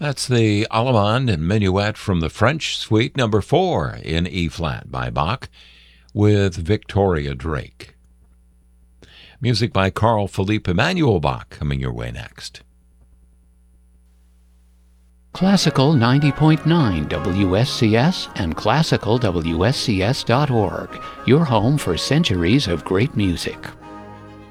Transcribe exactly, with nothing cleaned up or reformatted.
That's the Allemande and Minuet from the French Suite number four in E-flat by Bach with Victoria Drake. Music by Carl Philipp Emanuel Bach coming your way next. Classical ninety point nine W S C S and classical W S C S dot org, your home for centuries of great music.